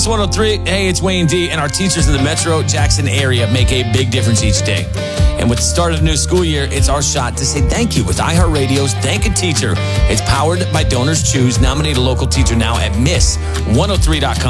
103. Hey, it's Wayne D, and our teachers in the Metro Jackson area make a big difference each day. And with the start of the new school year, it's our shot to say thank you with iHeartRadio's Thank a Teacher. It's powered by Donors Choose. Nominate a local teacher now at miss103.com.